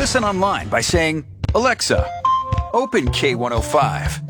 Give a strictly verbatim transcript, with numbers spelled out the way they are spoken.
Listen online by saying, Alexa, open K one oh five.